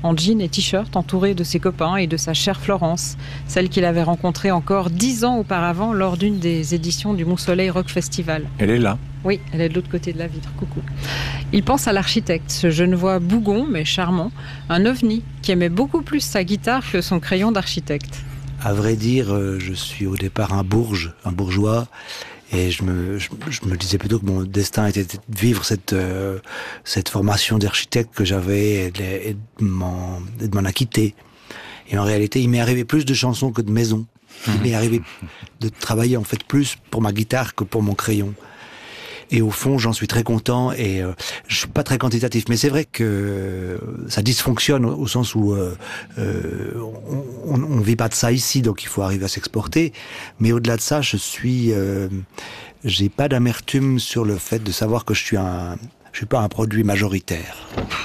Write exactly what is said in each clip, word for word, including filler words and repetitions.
en jean et t-shirt, entouré de ses copains et de sa chère Florence, celle qu'il avait rencontrée encore dix ans auparavant lors d'une des éditions du Mont-Soleil Rock Festival. Elle est là. Oui, elle est de l'autre côté de la vitre. Coucou. Il pense à l'architecte, ce Genevois bougon mais charmant, un ovni qui aimait beaucoup plus sa guitare que son crayon d'architecte. À vrai dire, je suis au départ un bourge, un bourgeois, et je me, je, je me disais plutôt que mon destin était de vivre cette, euh, cette formation d'architecte que j'avais et de, et de m'en, et de m'en acquitter. Et en réalité, il m'est arrivé plus de chansons que de maisons. Il m'est arrivé de travailler en fait plus pour ma guitare que pour mon crayon. Et au fond, j'en suis très content et euh, je suis pas très quantitatif, mais c'est vrai que euh, ça dysfonctionne au, au sens où euh, euh, on, on vit pas de ça ici, donc il faut arriver à s'exporter. Mais au-delà de ça, je suis, euh, j'ai pas d'amertume sur le fait de savoir que je suis un, je suis pas un produit majoritaire.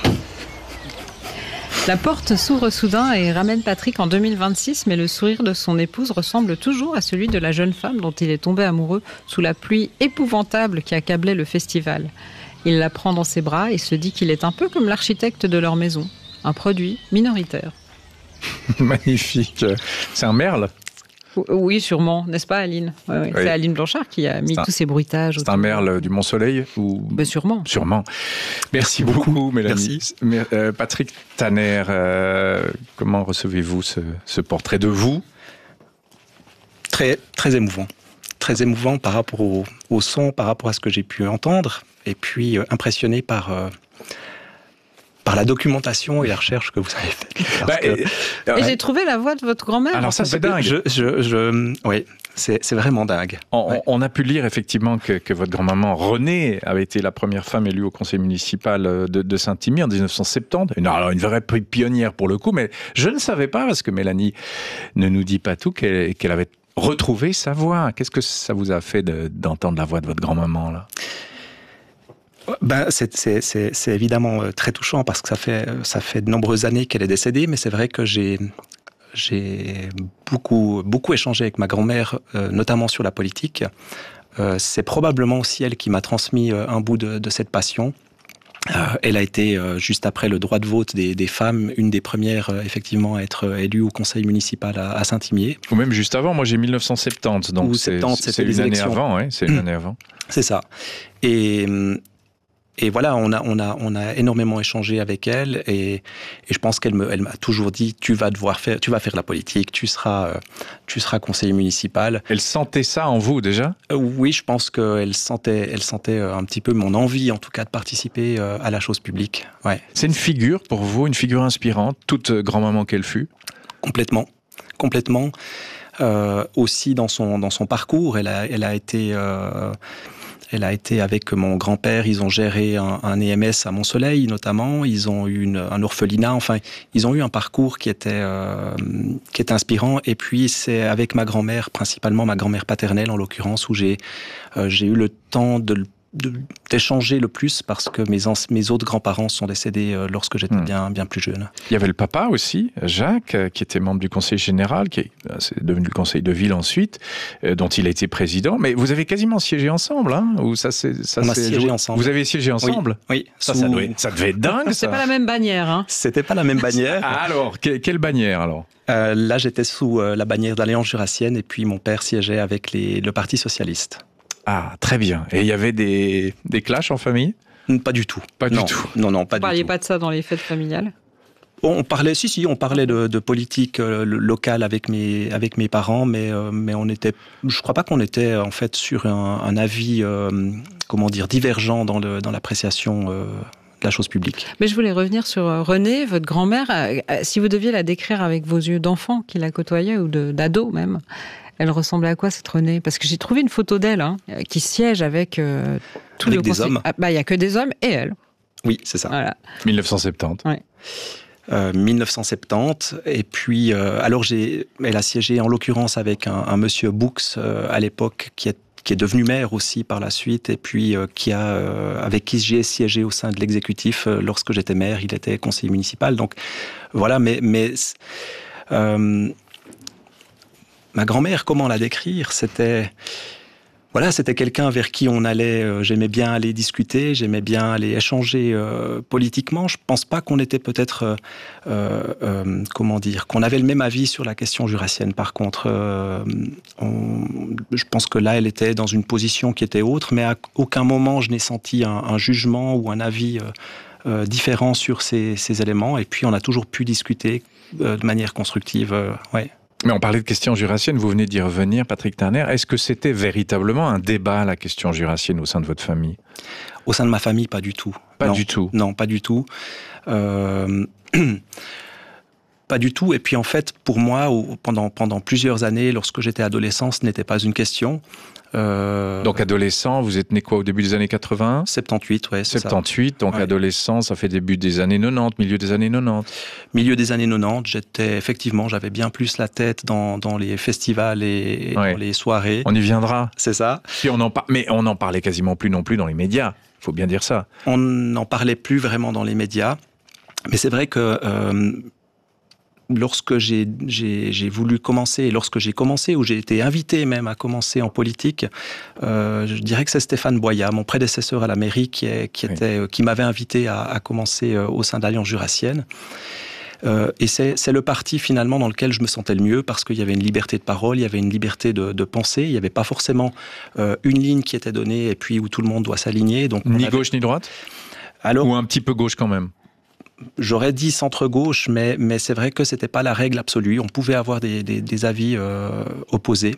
La porte s'ouvre soudain et ramène Patrick en deux mille vingt-six, mais le sourire de son épouse ressemble toujours à celui de la jeune femme dont il est tombé amoureux sous la pluie épouvantable qui accablait le festival. Il la prend dans ses bras et se dit qu'il est un peu comme l'architecte de leur maison, un produit minoritaire. Magnifique. C'est un merle ? Oui, sûrement, n'est-ce pas Aline ? Oui, oui. Oui. C'est Aline Blanchard qui a mis un, tous ces bruitages. C'est un merle du Mont-Soleil ou... Ben sûrement. Sûrement. Merci beaucoup, Mélanie. Merci. Euh, Patrick Tanner, euh, comment recevez-vous ce, ce portrait de vous ? Très, très émouvant. Très émouvant par rapport au, au son, par rapport à ce que j'ai pu entendre, et puis euh, impressionné par... Euh, par la documentation et la recherche que vous avez faite. Bah, que... Et, et ouais. J'ai trouvé la voix de votre grand-mère. Alors ça, c'est dingue. Je, je, je, oui, c'est, c'est vraiment dingue. On, ouais. on a pu lire effectivement que, que votre grand-maman Renée avait été la première femme élue au conseil municipal de, de Saint-Imier en dix-neuf cent soixante-dix. Une, alors une vraie pionnière pour le coup, mais je ne savais pas, parce que Mélanie ne nous dit pas tout, qu'elle, qu'elle avait retrouvé sa voix. Qu'est-ce que ça vous a fait de, d'entendre la voix de votre grand-maman là ? Ben, c'est, c'est, c'est, c'est évidemment très touchant parce que ça fait, ça fait de nombreuses années qu'elle est décédée, mais c'est vrai que j'ai, j'ai beaucoup, beaucoup échangé avec ma grand-mère, euh, notamment sur la politique. Euh, c'est probablement aussi elle qui m'a transmis un bout de, de cette passion. Euh, elle a été, euh, juste après le droit de vote des, des femmes, une des premières, euh, effectivement, à être élue au conseil municipal à, à Saint-Imier. Ou même juste avant, moi j'ai dix-neuf cent soixante-dix, donc Ou c'est, soixante-dix, c'est une année avant, ouais, c'est une année avant. C'est ça. Et... Et voilà, on a, on a, on a énormément échangé avec elle et, et je pense qu'elle me, elle m'a toujours dit tu vas devoir faire, tu vas faire de la politique, tu seras, euh, tu seras conseiller municipal. Elle sentait ça en vous déjà ? euh, Oui, je pense qu'elle sentait, elle sentait un petit peu mon envie, en tout cas, de participer euh, à la chose publique. Ouais. C'est une figure pour vous, une figure inspirante, toute grand-maman qu'elle fut ? Complètement, complètement. Euh, aussi dans son, dans son parcours, elle a, elle a été. Euh, Elle a été avec mon grand-père, ils ont géré un, un E M S à Mont-Soleil notamment, ils ont eu une, un orphelinat, enfin, ils ont eu un parcours qui était, euh, qui était inspirant. Et puis c'est avec ma grand-mère, principalement ma grand-mère paternelle en l'occurrence, où j'ai, euh, j'ai eu le temps de, de, d'échanger le plus parce que mes, ans, mes autres grands-parents sont décédés euh, lorsque j'étais mmh. bien, bien plus jeune. Il y avait le papa aussi, Jacques, qui était membre du conseil général, qui est, c'est devenu le conseil de ville ensuite, euh, dont il a été président. Mais vous avez quasiment siégé ensemble, hein, ou ça, c'est, ça, On a c'est siégé joué... ensemble. Vous avez siégé ensemble ? Oui. oui. Ça, Sous... ça, devait, ça devait être dingue, ça. C'est pas la même bannière, hein. C'était pas la même bannière. Ah, alors, que, quelle bannière, alors ? euh, Là, j'étais sous euh, la bannière de l'Alliance jurassienne et puis mon père siégeait avec les, le Parti socialiste. Ah, très bien. Et il y avait des, des clashs en famille ? Pas du tout. Pas non. du tout. Non, non, pas Vous du parliez tout. pas de ça dans les fêtes familiales ? On parlait, si, si, on parlait de, de politique euh, locale avec mes, avec mes parents, mais, euh, mais on était, je crois pas qu'on était en fait sur un, un avis, euh, comment dire, divergent dans, le, dans l'appréciation euh, de la chose publique. Mais je voulais revenir sur Renée, votre grand-mère. Si vous deviez la décrire avec vos yeux d'enfant qui la côtoyait, ou de, d'ado même, elle ressemblait à quoi cette Renée ? Parce que j'ai trouvé une photo d'elle hein, qui siège avec euh, tous avec les des conseils. hommes. Ah, bah, il y a que des hommes et elle. Oui, c'est ça. Voilà. dix-neuf cent soixante-dix. Ouais. Euh, dix-neuf cent soixante-dix. Et puis, euh, alors j'ai, elle a siégé en l'occurrence avec un, un monsieur Boux euh, à l'époque qui est qui est devenu maire aussi par la suite, et puis euh, qui a, euh, avec qui j'ai siégé au sein de l'exécutif euh, lorsque j'étais maire. Il était conseiller municipal. Donc voilà, mais mais euh, ma grand-mère, comment la décrire ? C'était Voilà, c'était quelqu'un vers qui on allait, euh, j'aimais bien aller discuter, j'aimais bien aller échanger euh, politiquement. Je pense pas qu'on était peut-être, euh, euh, comment dire, qu'on avait le même avis sur la question jurassienne. Par contre, euh, on, je pense que là, elle était dans une position qui était autre, mais à aucun moment je n'ai senti un, un jugement ou un avis euh, euh, différent sur ces, ces éléments. Et puis, on a toujours pu discuter euh, de manière constructive. Euh, ouais. Mais on parlait de question jurassienne, vous venez d'y revenir, Patrick Turner. Est-ce que c'était véritablement un débat, la question jurassienne, au sein de votre famille ? Au sein de ma famille, pas du tout. Pas non. du tout. Non, pas du tout. Euh... Pas du tout. Et puis en fait, pour moi, pendant, pendant plusieurs années, lorsque j'étais adolescent, ce n'était pas une question. Euh... Donc adolescent, vous êtes né quoi, au début des années quatre-vingts ? soixante-dix-huit, ouais, c'est soixante-dix-huit, ça. donc ouais. Adolescent, ça fait début des années quatre-vingt-dix, milieu des années quatre-vingt-dix. Milieu des années quatre-vingt-dix, j'étais, effectivement, j'avais bien plus la tête dans, dans les festivals et, et ouais. dans les soirées. On y viendra. C'est ça. Puis on en par... Mais on n'en parlait quasiment plus non plus dans les médias, il faut bien dire ça. On n'en parlait plus vraiment dans les médias, mais c'est vrai que... Euh, Lorsque j'ai, j'ai, j'ai voulu commencer, lorsque j'ai commencé, ou j'ai été invité même à commencer en politique, euh, je dirais que c'est Stéphane Boya, mon prédécesseur à la mairie, qui, est, qui, était, oui. qui m'avait invité à, à commencer au sein de l'Alliance jurassienne. Euh, et c'est, c'est le parti finalement dans lequel je me sentais le mieux, parce qu'il y avait une liberté de parole, il y avait une liberté de, de penser, il n'y avait pas forcément euh, une ligne qui était donnée et puis où tout le monde doit s'aligner. Donc ni avait... gauche ni droite ? Alors, ou un petit peu gauche quand même ? J'aurais dit centre-gauche, mais, mais c'est vrai que c'était pas la règle absolue. On pouvait avoir des, des, des avis euh, opposés.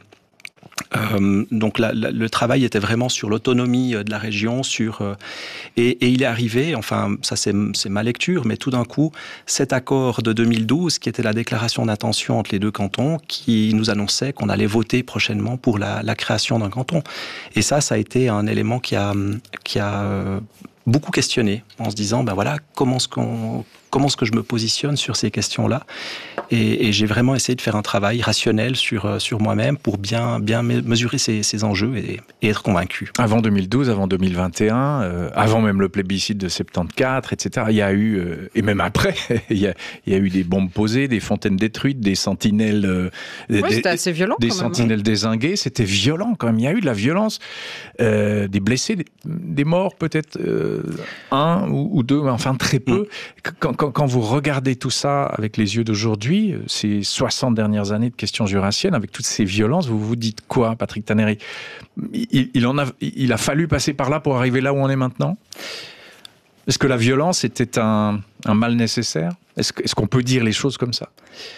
Euh, donc la, la, le travail était vraiment sur l'autonomie de la région, sur euh, et, et il est arrivé, enfin ça c'est, c'est ma lecture, mais tout d'un coup cet accord de deux mille douze, qui était la déclaration d'intention entre les deux cantons, qui nous annonçait qu'on allait voter prochainement pour la, la création d'un canton. Et ça, ça a été un élément qui a qui a euh, beaucoup questionné, en se disant, ben voilà, comment est-ce qu'on, comment est-ce que je me positionne sur ces questions-là ? Et, et j'ai vraiment essayé de faire un travail rationnel sur, sur moi-même pour bien, bien mesurer ces, ces enjeux et, et être convaincu. Avant deux mille douze, avant deux mille vingt et un, euh, avant même le plébiscite de soixante-quatorze, et cetera, il y a eu, euh, et même après, il y a, il y a eu des bombes posées, des fontaines détruites, des sentinelles... Euh, oui, des, c'était assez violent Des quand sentinelles même, hein. dézinguées, c'était violent quand même. Il y a eu de la violence, euh, des blessés, des, des morts peut-être... Euh, un ou, ou deux, mais enfin très peu. Mmh. Quand, quand, quand vous regardez tout ça avec les yeux d'aujourd'hui, ces soixante dernières années de questions jurassiennes, avec toutes ces violences, vous vous dites quoi, Patrick Turner ? il, il, en a, il a fallu passer par là pour arriver là où on est maintenant ? Est-ce que la violence était un, un mal nécessaire ? Est-ce, est-ce qu'on peut dire les choses comme ça ?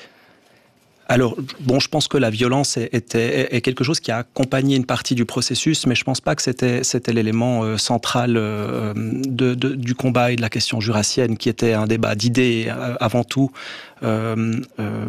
Alors, bon, je pense que la violence est, est, est quelque chose qui a accompagné une partie du processus, mais je ne pense pas que c'était, c'était l'élément euh, central euh, de, de, du combat et de la question jurassienne, qui était un débat d'idées euh, avant tout. Euh, euh...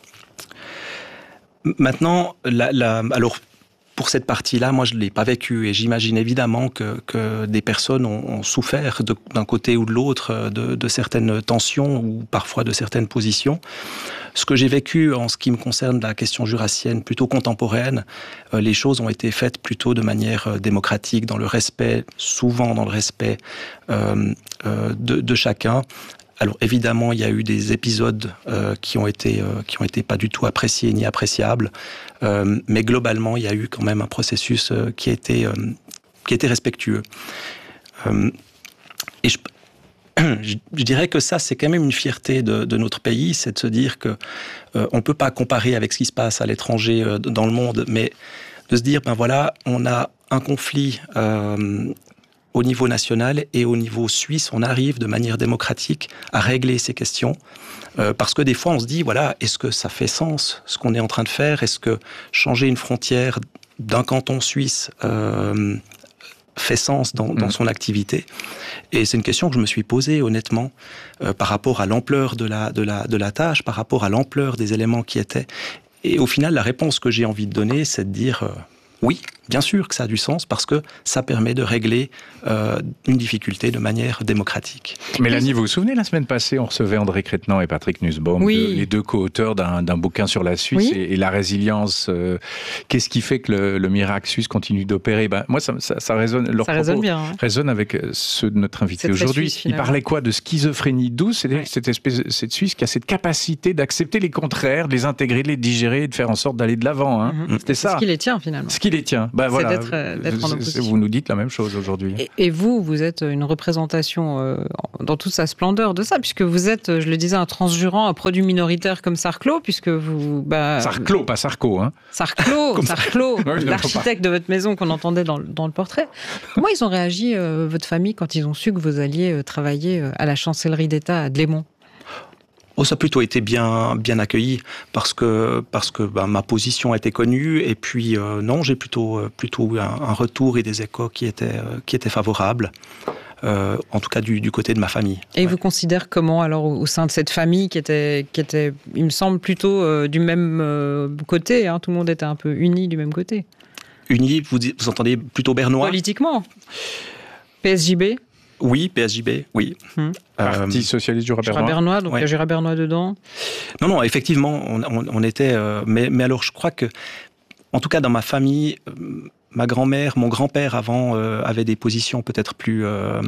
Maintenant, la, la, alors, pour cette partie-là, moi, je ne l'ai pas vécu, et j'imagine évidemment que, que des personnes ont, ont souffert de, d'un côté ou de l'autre de, de certaines tensions ou parfois de certaines positions. Ce que j'ai vécu en ce qui me concerne la question jurassienne plutôt contemporaine, euh, les choses ont été faites plutôt de manière euh, démocratique, dans le respect, souvent dans le respect euh, euh, de, de chacun. Alors évidemment, il y a eu des épisodes euh, qui ont été euh, qui ont été pas du tout appréciés ni appréciables, euh, mais globalement, il y a eu quand même un processus euh, qui a été euh, qui était respectueux. Euh, et je Je dirais que ça, c'est quand même une fierté de, de notre pays, c'est de se dire que euh, on peut pas comparer avec ce qui se passe à l'étranger euh, dans le monde, mais de se dire, ben voilà, on a un conflit euh, au niveau national et au niveau suisse, on arrive de manière démocratique à régler ces questions. Euh, parce que des fois, on se dit, voilà, est-ce que ça fait sens, ce qu'on est en train de faire ? Est-ce que changer une frontière d'un canton suisse euh, fait sens dans, dans son activité ? Et c'est une question que je me suis posée, honnêtement, euh, par rapport à l'ampleur de la, de, la, de la tâche, par rapport à l'ampleur des éléments qui étaient. Et au final, la réponse que j'ai envie de donner, c'est de dire euh, oui, bien sûr que ça a du sens, parce que ça permet de régler euh, une difficulté de manière démocratique. Mélanie, vous vous souvenez, la semaine passée, on recevait André Crétenant et Patrick Nussbaum, oui. de, les deux co-auteurs d'un, d'un bouquin sur la Suisse, oui. et, et la résilience. Euh, qu'est-ce qui fait que le, le miracle suisse continue d'opérer ? Ben, moi, ça, ça, ça résonne, leur ça propos résonne bien, hein. résonne avec ceux de notre invité c'est aujourd'hui. Suisse, il parlait quoi ? De schizophrénie douce, c'est-à-dire ouais. cette espèce, cette Suisse qui a cette capacité d'accepter les contraires, de les intégrer, de les digérer, et de faire en sorte d'aller de l'avant. Hein. Mm-hmm. C'était ça. Ce qui les tient, finalement. Ce qui les tient. Bah, voilà, c'est d'être, euh, d'être en opposition. Vous nous dites la même chose aujourd'hui. Et, et vous, vous êtes une représentation euh, dans toute sa splendeur de ça, puisque vous êtes, je le disais, un transjurant, un produit minoritaire comme Sarclot, puisque vous... Bah, Sarclot, pas Sarko, hein. Sarclot, Sarclot, Oui, l'architecte de votre maison qu'on entendait dans, dans le portrait. Comment ils ont réagi, euh, votre famille, quand ils ont su que vous alliez euh, travailler euh, à la chancellerie d'État à Dlémont ? Oh, ça a plutôt été bien, bien accueilli parce que, parce que bah, ma position était connue et puis euh, non, j'ai plutôt, plutôt eu un, un retour et des échos qui étaient, euh, qui étaient favorables, euh, en tout cas du, du côté de ma famille. Et ils vous considèrent comment alors au sein de cette famille qui était, qui était il me semble, plutôt euh, du même euh, côté, hein, tout le monde était un peu uni du même côté. Uni, vous, vous entendez plutôt bernois ? Politiquement. P S J B ? Oui, P S J B, oui. Hum. Parti Euh, socialiste Jura Jura Bernois. Bernois, donc il ouais. y a Jura Bernois dedans. Non, non, effectivement, on, on, on était... Euh, mais, mais alors, je crois que, en tout cas, dans ma famille, euh, ma grand-mère, mon grand-père, avant, euh, avait des positions peut-être plus... Euh,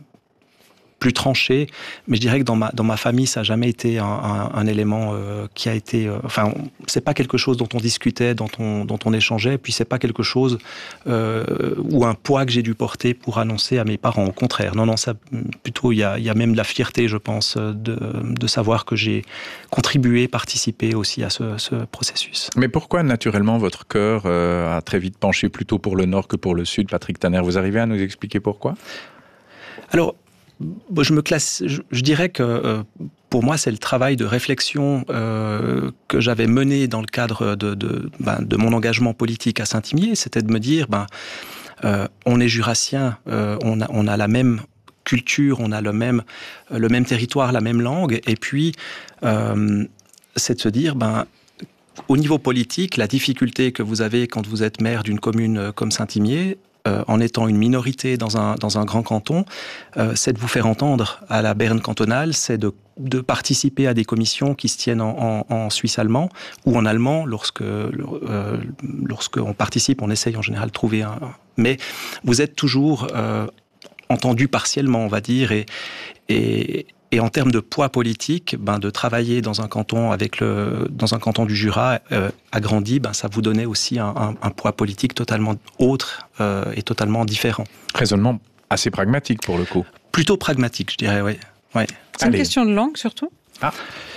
plus tranché, mais je dirais que dans ma, dans ma famille, ça n'a jamais été un, un, un élément euh, qui a été... Euh, enfin, c'est pas quelque chose dont on discutait, dont on, dont on échangeait, puis c'est pas quelque chose euh, ou un poids que j'ai dû porter pour annoncer à mes parents. Au contraire, non, non, ça, plutôt, il y a, y a même de la fierté, je pense, de, de savoir que j'ai contribué, participé aussi à ce, ce processus. Mais pourquoi, naturellement, votre cœur euh, a très vite penché plutôt pour le nord que pour le sud, Patrick Tanner ? Vous arrivez à nous expliquer pourquoi ? Alors, je me classe, je, je dirais que euh, pour moi, c'est le travail de réflexion euh, que j'avais mené dans le cadre de, de, ben, de mon engagement politique à Saint-Imier. C'était de me dire, ben, euh, on est jurassien, euh, on a, on a la même culture, on a le même, le même territoire, la même langue. Et puis, euh, c'est de se dire, ben, au niveau politique, la difficulté que vous avez quand vous êtes maire d'une commune comme Saint-Imier, Euh, en étant une minorité dans un, dans un grand canton, euh, c'est de vous faire entendre à la Berne cantonale, c'est de, de participer à des commissions qui se tiennent en, en, en suisse allemand ou en allemand. Lorsque, euh, lorsqu'on participe, on essaye en général de trouver un... Mais vous êtes toujours euh, entendu partiellement, on va dire, et... et Et en termes de poids politique, ben de travailler dans un canton avec le dans un canton du Jura euh, agrandi, ben ça vous donnait aussi un, un, un poids politique totalement autre euh, et totalement différent. Raisonnement assez pragmatique pour le coup. Plutôt pragmatique, je dirais, oui. Ouais. C'est une question de langue surtout ? Ah.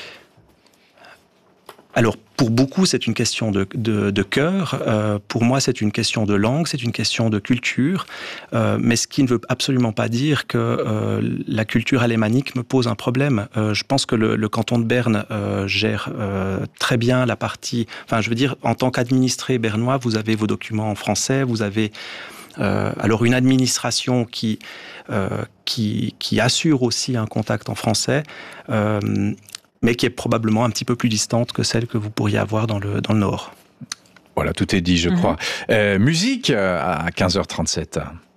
Alors, pour beaucoup, c'est une question de, de, de cœur. Euh, pour moi, c'est une question de langue, c'est une question de culture. Euh, mais ce qui ne veut absolument pas dire que euh, la culture alémanique me pose un problème. Euh, je pense que le, le canton de Berne euh, gère euh, très bien la partie... Enfin, je veux dire, en tant qu'administré bernois, vous avez vos documents en français, vous avez... Euh, alors, une administration qui, euh, qui, qui assure aussi un contact en français... Euh, mais qui est probablement un petit peu plus distante que celle que vous pourriez avoir dans le, dans le Nord. Voilà, tout est dit, je mmh. crois. Euh, musique à quinze heures trente-sept.